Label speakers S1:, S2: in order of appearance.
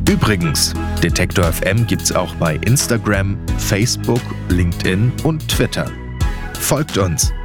S1: Übrigens, Detektor FM gibt's auch bei Instagram, Facebook, LinkedIn und Twitter. Folgt uns!